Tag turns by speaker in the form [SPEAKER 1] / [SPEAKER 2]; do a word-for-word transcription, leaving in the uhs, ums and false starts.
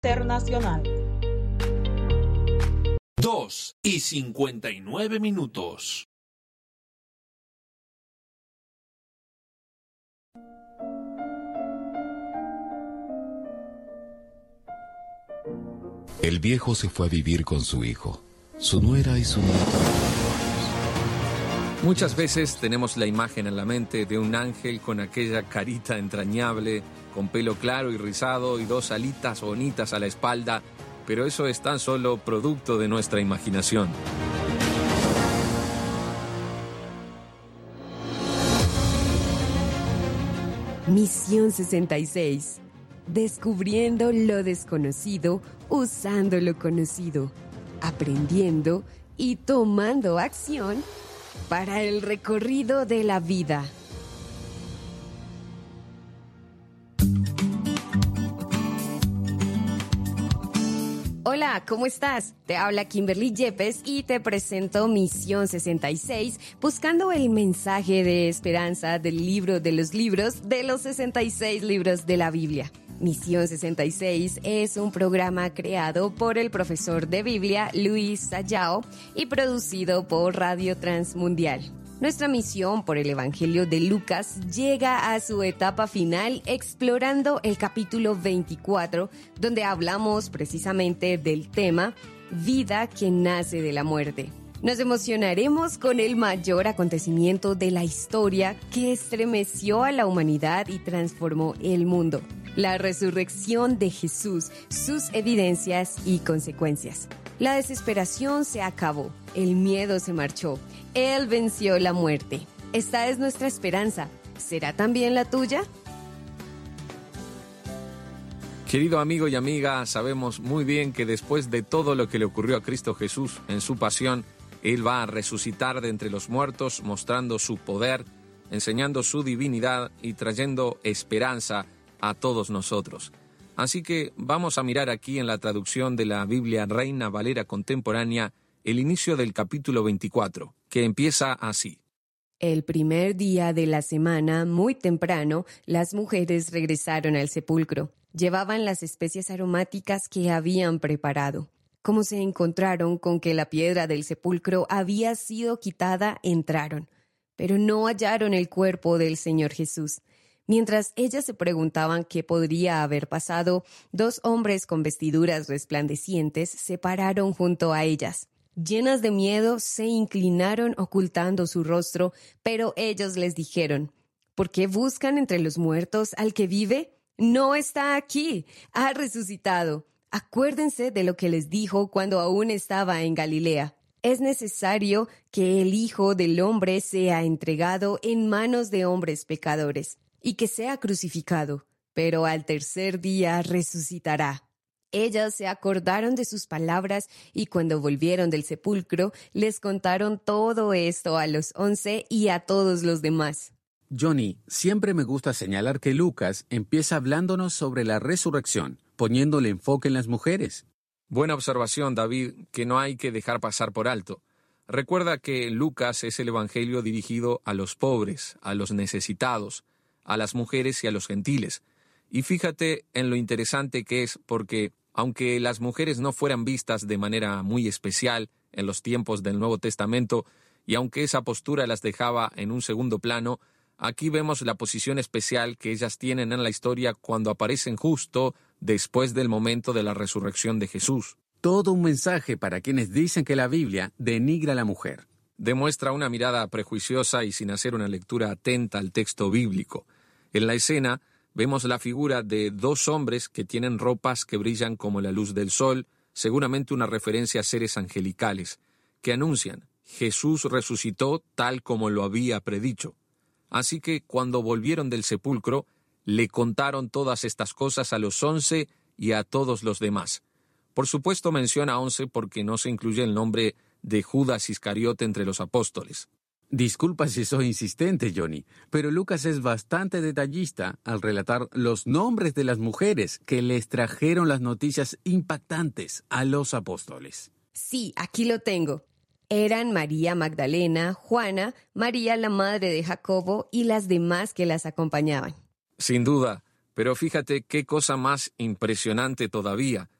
[SPEAKER 1] Internacional.
[SPEAKER 2] Dos y cincuenta y nueve minutos.
[SPEAKER 3] El viejo se fue a vivir con su hijo, su nuera y su nieta.
[SPEAKER 4] Muchas veces tenemos la imagen en la mente de un ángel con aquella carita entrañable, con pelo claro y rizado y dos alitas bonitas a la espalda, pero eso es tan solo producto de nuestra imaginación.
[SPEAKER 5] Misión sesenta y seis. Descubriendo lo desconocido, usando lo conocido, aprendiendo y tomando acción para el recorrido de la vida. Hola, ¿cómo estás? Te habla Kimberly Yepes y te presento Misión sesenta y seis, buscando el mensaje de esperanza del libro de los libros de los sesenta y seis libros de la Biblia. Misión sesenta y seis es un programa creado por el profesor de Biblia Luis Sayao y producido por Radio Transmundial. Nuestra misión por el Evangelio de Lucas llega a su etapa final explorando el capítulo veinticuatro, donde hablamos precisamente del tema Vida que nace de la muerte. Nos emocionaremos con el mayor acontecimiento de la historia que estremeció a la humanidad y transformó el mundo: la resurrección de Jesús, sus evidencias y consecuencias. La desesperación se acabó, el miedo se marchó, Él venció la muerte. Esta es nuestra esperanza. ¿Será también la tuya?
[SPEAKER 4] Querido amigo y amiga, sabemos muy bien que después de todo lo que le ocurrió a Cristo Jesús en su pasión, Él va a resucitar de entre los muertos, mostrando su poder, enseñando su divinidad y trayendo esperanza a todos nosotros. Así que vamos a mirar aquí en la traducción de la Biblia Reina Valera Contemporánea el inicio del capítulo veinticuatro, que empieza así.
[SPEAKER 5] El primer día de la semana, muy temprano, las mujeres regresaron al sepulcro. Llevaban las especias aromáticas que habían preparado. Como se encontraron con que la piedra del sepulcro había sido quitada, entraron, pero no hallaron el cuerpo del Señor Jesús. Mientras ellas se preguntaban qué podría haber pasado, dos hombres con vestiduras resplandecientes se pararon junto a ellas. Llenas de miedo, se inclinaron ocultando su rostro, pero ellos les dijeron: ¿por qué buscan entre los muertos al que vive? No está aquí, ha resucitado. Acuérdense de lo que les dijo cuando aún estaba en Galilea. Es necesario que el Hijo del Hombre sea entregado en manos de hombres pecadores y que sea crucificado, pero al tercer día resucitará. Ellas se acordaron de sus palabras y cuando volvieron del sepulcro les contaron todo esto a los once y a todos los demás.
[SPEAKER 6] Johnny, siempre me gusta señalar que Lucas empieza hablándonos sobre la resurrección, poniendo el enfoque en las mujeres.
[SPEAKER 4] Buena observación, David, que no hay que dejar pasar por alto. Recuerda que Lucas es el evangelio dirigido a los pobres, a los necesitados, a las mujeres y a los gentiles. Y fíjate en lo interesante que es, porque aunque las mujeres no fueran vistas de manera muy especial en los tiempos del Nuevo Testamento, y aunque esa postura las dejaba en un segundo plano, aquí vemos la posición especial que ellas tienen en la historia cuando aparecen justo después del momento de la resurrección de Jesús.
[SPEAKER 6] Todo un mensaje para quienes dicen que la Biblia denigra a la mujer.
[SPEAKER 4] Demuestra una mirada prejuiciosa y sin hacer una lectura atenta al texto bíblico. En la escena vemos la figura de dos hombres que tienen ropas que brillan como la luz del sol, seguramente una referencia a seres angelicales, que anuncian: Jesús resucitó tal como lo había predicho. Así que cuando volvieron del sepulcro, le contaron todas estas cosas a los once y a todos los demás. Por supuesto menciona once porque no se incluye el nombre de Judas Iscariote entre los apóstoles.
[SPEAKER 6] Disculpa si soy insistente, Johnny, pero Lucas es bastante detallista al relatar los nombres de las mujeres que les trajeron las noticias impactantes a los apóstoles.
[SPEAKER 5] Sí, aquí lo tengo. Eran María Magdalena, Juana, María la madre de Jacobo y las demás que las acompañaban.
[SPEAKER 4] Sin duda, Pero fíjate qué cosa más impresionante todavía.